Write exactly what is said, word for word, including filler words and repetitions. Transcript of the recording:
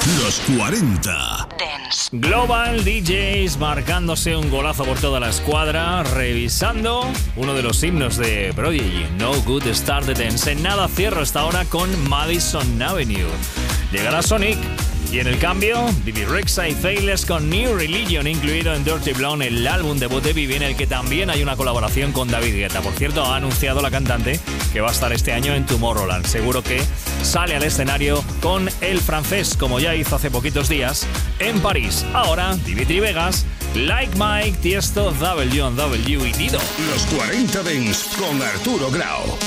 Los cuarenta Dance. Global D Js marcándose un golazo por toda la escuadra, revisando uno de los himnos de Prodigy, No Good Start the Dance. En nada cierro esta hora con Madison Avenue. Llegará Sonic. Y en el cambio, Bibi Rexha y Faithless con New Religion, incluido en Dirty Blonde, el álbum debut de Bibi, en el que también hay una colaboración con David Guetta. Por cierto, ha anunciado la cantante que va a estar este año en Tomorrowland. Seguro que sale al escenario con el francés, como ya hizo hace poquitos días en París. Ahora, Dimitri Vegas, Like Mike, Tiesto, W and W y Dido. Los cuarenta Dance con Arturo Grau.